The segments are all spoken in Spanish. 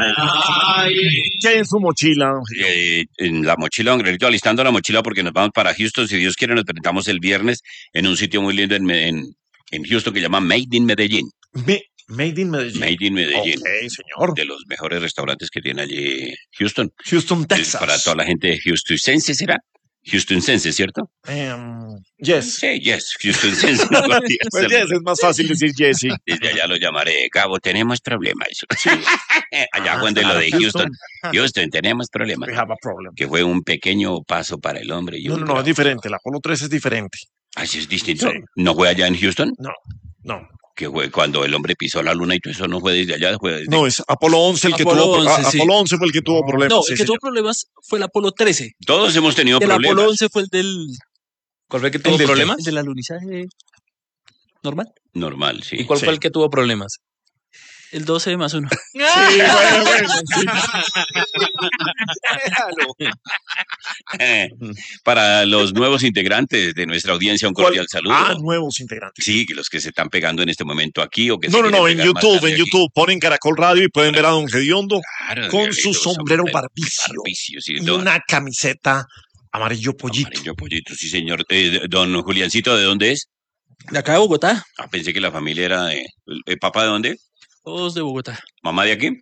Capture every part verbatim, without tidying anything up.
Ay. ¿Qué hay en su mochila? Eh, en la mochila, don Gabrielito, alistando la mochila porque nos vamos para Houston. Si Dios quiere, nos presentamos el viernes en un sitio muy lindo en, en, en Houston que se llama Made in Medellín. Me, Made in Medellín. Made in Medellín. Ok, señor. De los mejores restaurantes que tiene allí Houston. Houston, Texas. Es para toda la gente de Houstonsense, ¿será? Houstonsense, ¿cierto? Um, yes. Sí, yes, Houstonsense. No, pues yes, es más fácil decir Jesse. Desde allá lo llamaré, Gabo, tenemos problemas. Sí. Allá ah, cuando lo de Houston. Houston, tenemos problemas. We have a problem. Que fue un pequeño paso para el hombre. Y no, un no, no, es diferente. La Apolo trece es diferente. ¿Ah, sí es distinto? Sí. ¿No fue allá en Houston? No, no. Que fue cuando el hombre pisó la luna y todo eso no fue desde allá. Fue desde... No, es Apolo once el que Apolo tuvo once, a, sí. Apolo once fue el que tuvo problemas. No, sí, el que señor. tuvo problemas fue el Apolo trece. Todos hemos tenido el problemas. El Apolo once fue el del... ¿Cuál fue el que tuvo ¿El problemas? El del alunizaje normal. Normal, sí. ¿Y cuál sí. fue el que tuvo problemas? El doce más uno. Sí, bueno, bueno, sí. Para los nuevos integrantes de nuestra audiencia, un cordial ¿Cuál? saludo. Ah, nuevos integrantes. Sí, que los que se están pegando en este momento aquí o que No, se no, no, en quieren pegar más YouTube, tarde en aquí. YouTube. Ponen Caracol Radio y pueden ver a Don Gediondo Claro, con Gabrielito, su sombrero sombrero barbicio, barbicio, sí, y don- una camiseta amarillo pollito. Amarillo pollito, sí, señor. Eh, don Juliancito, ¿de dónde es? De acá de Bogotá. Ah, pensé que la familia era de... ¿El papá de dónde? Todos de Bogotá. ¿Mamá de aquí?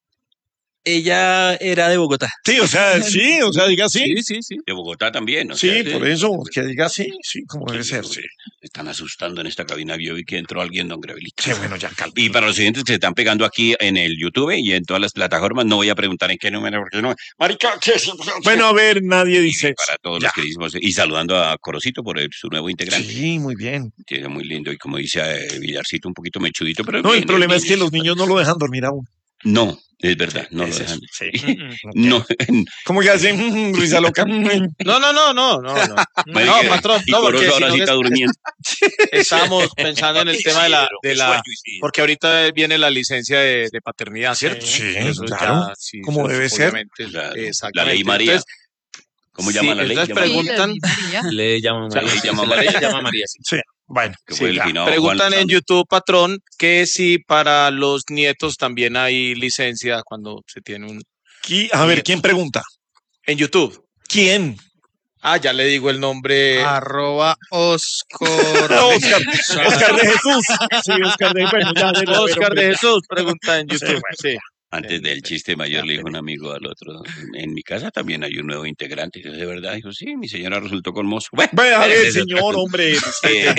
Ella era de Bogotá. Sí, o sea, sí, o sea, diga sí. Sí, sí, sí. De Bogotá también, o Sí, sea, por eso, que diga sí, sí, como debe sí, ser, sí. sí. Están asustando en esta cabina. Yo vi que entró alguien, don Gabrielito. Sí, bueno, ya calma. Y para los siguientes que se están pegando aquí en el YouTube y en todas las plataformas, no voy a preguntar en qué número, porque no. Marica, ¿qué es? Bueno, a ver, nadie dice Para eso. todos Ya. los que decimos, y saludando a Corocito por el- su nuevo integrante. Sí, muy bien. Que es muy lindo y como dice eh, Villarcito, un poquito mechudito, pero No, el bien, problema es que niño. los niños no lo dejan dormir aún. No, es verdad, no lo Es eso, dejan. sí. No, ¿Cómo que hacen? Risa loca. No, no, no, no, no, no. No, marica, patrón, y no, Corozo porque ahora si sí no está es- durmiendo. estábamos pensando en el tema de la, de la, Sí, sí. porque ahorita viene la licencia de, de paternidad, ¿cierto? Sí, Eso claro. ya, sí, Como eso debe ser. obviamente, Claro. exactamente. La ley María. Entonces, ¿Cómo sí, llama la ley? entonces Llama- preguntan- María. le llama María. María. Se llama La ley María. se llama María, sí. Sí, bueno. que sí, fue el ya. finado Preguntan Juan en Santos. YouTube, patrón, que si para los nietos también hay licencia cuando se tiene un... Qui- A ver, ¿quién pregunta? En YouTube. ¿Quién? Ah, ya le digo el nombre. Arroba Oscar. Oscar, Oscar de Jesús. Sí, Oscar de bueno, ya, de la- Oscar de pero- Jesús pregunta en Sí, YouTube. bueno, Sí. Antes del chiste mayor le dijo un amigo al otro, en mi casa también hay un nuevo integrante. Y yo, ¿de verdad? Dijo, sí, mi señora resultó con mozo. Bueno, Ve, a ver, ese es otro señor, asunto. hombre. Eh,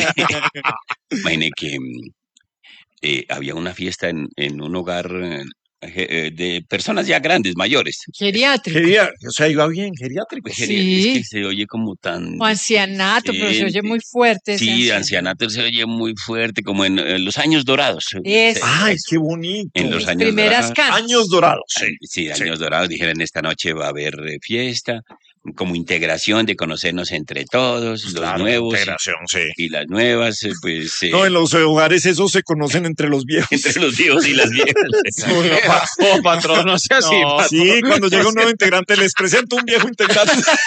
imagine que mm, eh, había una fiesta en, en un hogar eh, eh, de personas ya grandes, mayores. Geriátrico. Geria- o sea, iba bien, geriátrico. Pues, Sí. genia- Es que se oye como tan... O ancianato, pero se oye Gente. muy fuerte. ese Sí, ancianato. ancianato se oye muy fuerte, como en, en los años dorados. Es. Ay, qué bonito. En los Mis años primeras dorados. canas. Años dorados. Sí. Sí, años dorados. Dijeron, esta noche va a haber eh, fiesta, como integración de conocernos entre todos, los Claro, nuevos integración, sí. y las nuevas, eh, pues... eh, No, en los hogares esos se conocen entre los viejos. entre los viejos y las viejas. Oh, patrón, no sea así. No, patrón. sí, cuando llega un nuevo integrante les presento un viejo integrante.